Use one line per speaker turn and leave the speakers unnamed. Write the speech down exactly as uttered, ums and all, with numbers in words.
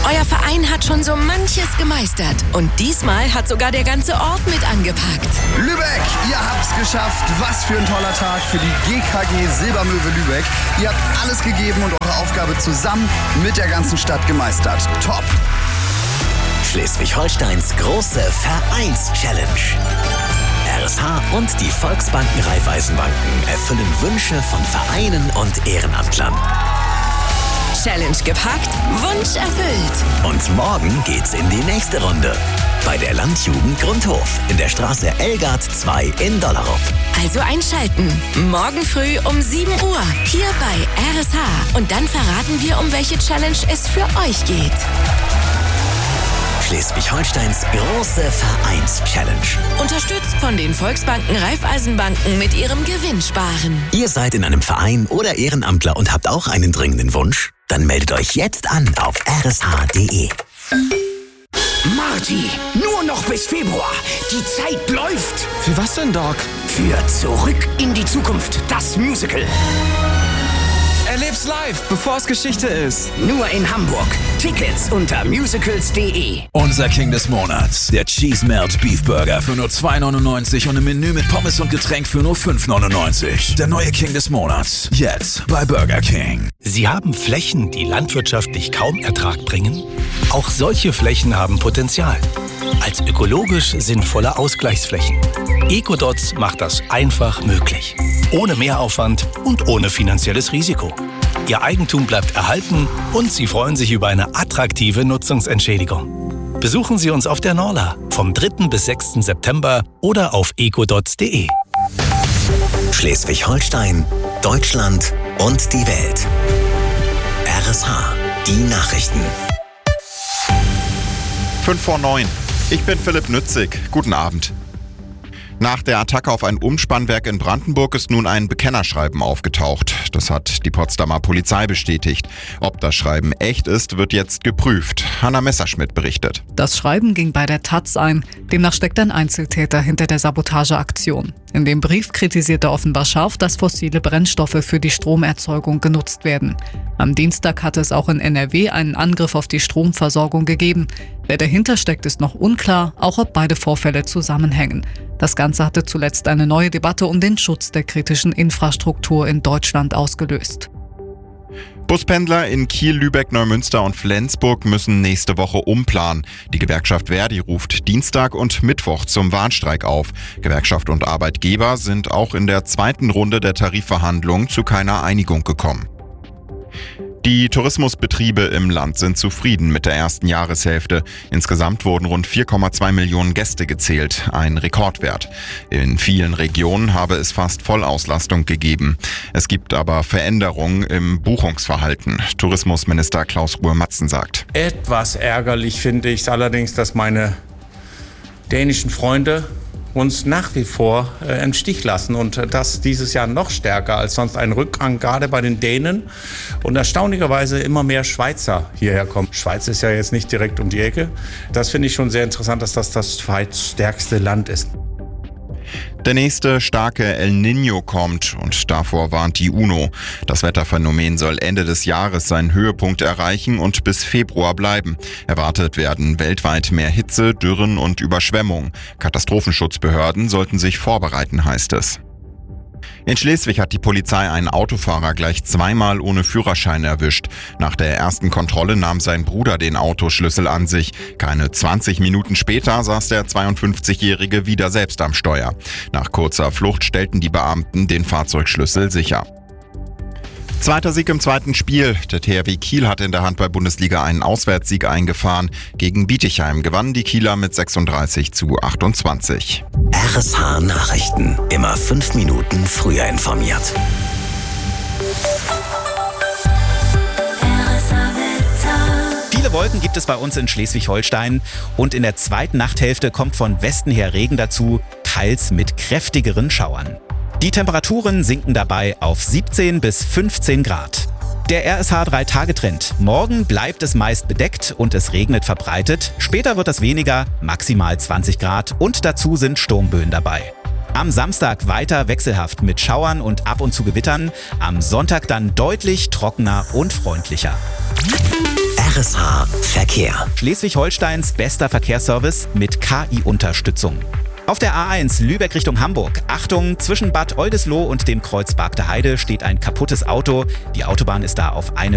Euer Verein hat schon so manches gemeistert. Und diesmal hat sogar der ganze Ort mit angepackt.
Lübeck, ihr habt's geschafft. Was für ein toller Tag für die G K G Silbermöwe Lübeck. Ihr habt alles gegeben und eure Aufgabe zusammen mit der ganzen Stadt gemeistert. Top!
Schleswig-Holsteins große Vereins-Challenge. R S H und die Volksbanken Raiffeisenbanken erfüllen Wünsche von Vereinen und Ehrenamtlern.
Challenge gepackt, Wunsch erfüllt.
Und morgen geht's in die nächste Runde. Bei der Landjugend Grundhof in der Straße Elgard zwei in Dollerup.
Also einschalten. Morgen früh um sieben Uhr hier bei R S H. Und dann verraten wir, um welche Challenge es für euch geht.
Schleswig-Holsteins große Vereins-Challenge.
Unterstützt von den Volksbanken Raiffeisenbanken mit ihrem Gewinnsparen.
Ihr seid in einem Verein oder Ehrenamtler und habt auch einen dringenden Wunsch? Dann meldet euch jetzt an auf r s h punkt d e.
Marty, nur noch bis Februar. Die Zeit läuft.
Für was denn, Doc?
Für Zurück in die Zukunft, das Musical.
Erleb's live, bevor es Geschichte ist.
Nur in Hamburg. Tickets unter musicals punkt d e.
Unser King des Monats, der Cheese Melt Beef Burger für nur zwei neunundneunzig und im Menü mit Pommes und Getränk für nur fünf neunundneunzig. Der neue King des Monats, jetzt bei Burger King.
Sie haben Flächen, die landwirtschaftlich kaum Ertrag bringen? Auch solche Flächen haben Potenzial. Als ökologisch sinnvolle Ausgleichsflächen. Ecodots macht das einfach möglich. Ohne Mehraufwand und ohne finanzielles Risiko. Ihr Eigentum bleibt erhalten und Sie freuen sich über eine attraktive Nutzungsentschädigung. Besuchen Sie uns auf der Norla vom dritten bis sechsten September oder auf ecodots punkt d e.
Schleswig-Holstein, Deutschland und die Welt. R S H, die Nachrichten.
fünf vor neun. Ich bin Philipp Nützig. Guten Abend. Nach der Attacke auf ein Umspannwerk in Brandenburg ist nun ein Bekennerschreiben aufgetaucht. Das hat die Potsdamer Polizei bestätigt. Ob das Schreiben echt ist, wird jetzt geprüft. Hanna Messerschmidt berichtet.
Das Schreiben ging bei der Taz ein. Demnach steckt ein Einzeltäter hinter der Sabotageaktion. In dem Brief kritisiert er offenbar scharf, dass fossile Brennstoffe für die Stromerzeugung genutzt werden. Am Dienstag hatte es auch in N R W einen Angriff auf die Stromversorgung gegeben. Wer dahinter steckt, ist noch unklar, auch ob beide Vorfälle zusammenhängen. Das Ganze hatte zuletzt eine neue Debatte um den Schutz der kritischen Infrastruktur in Deutschland ausgelöst.
Buspendler in Kiel, Lübeck, Neumünster und Flensburg müssen nächste Woche umplanen. Die Gewerkschaft Verdi ruft Dienstag und Mittwoch zum Warnstreik auf. Gewerkschaft und Arbeitgeber sind auch in der zweiten Runde der Tarifverhandlungen zu keiner Einigung gekommen. Die Tourismusbetriebe im Land sind zufrieden mit der ersten Jahreshälfte. Insgesamt wurden rund vier Komma zwei Millionen Gäste gezählt, ein Rekordwert. In vielen Regionen habe es fast Vollauslastung gegeben. Es gibt aber Veränderungen im Buchungsverhalten. Tourismusminister Klaus Ruhe-Matzen sagt:
Etwas ärgerlich finde ich es allerdings, dass meine dänischen Freunde uns nach wie vor äh, im Stich lassen und äh, das dieses Jahr noch stärker als sonst ein Rückgang, gerade bei den Dänen und erstaunlicherweise immer mehr Schweizer hierher kommen. Schweiz ist ja jetzt nicht direkt um die Ecke. Das finde ich schon sehr interessant, dass das das zweitstärkste Land ist.
Der nächste starke El Niño kommt und davor warnt die UNO. Das Wetterphänomen soll Ende des Jahres seinen Höhepunkt erreichen und bis Februar bleiben. Erwartet werden weltweit mehr Hitze, Dürren und Überschwemmungen. Katastrophenschutzbehörden sollten sich vorbereiten, heißt es. In Schleswig hat die Polizei einen Autofahrer gleich zweimal ohne Führerschein erwischt. Nach der ersten Kontrolle nahm sein Bruder den Autoschlüssel an sich. Keine zwanzig Minuten später saß der zweiundfünfzigjährige wieder selbst am Steuer. Nach kurzer Flucht stellten die Beamten den Fahrzeugschlüssel sicher. Zweiter Sieg im zweiten Spiel. Der T H W Kiel hat in der Handball-Bundesliga einen Auswärtssieg eingefahren. Gegen Bietigheim gewannen die Kieler mit sechsunddreißig zu achtundzwanzig.
R S H Nachrichten. Immer fünf Minuten früher informiert.
Viele Wolken gibt es bei uns in Schleswig-Holstein und in der zweiten Nachthälfte kommt von Westen her Regen dazu, teils mit kräftigeren Schauern. Die Temperaturen sinken dabei auf siebzehn bis fünfzehn Grad. Der R S H drei Tage Trend. Morgen bleibt es meist bedeckt und es regnet verbreitet. Später wird es weniger, maximal zwanzig Grad und dazu sind Sturmböen dabei. Am Samstag weiter wechselhaft mit Schauern und ab und zu Gewittern. Am Sonntag dann deutlich trockener und freundlicher.
R S H Verkehr.
Schleswig-Holsteins bester Verkehrsservice mit K I-Unterstützung. Auf der A eins Lübeck Richtung Hamburg. Achtung, zwischen Bad Oldesloe und dem Kreuz Bargte Heide steht ein kaputtes Auto. Die Autobahn ist da auf eine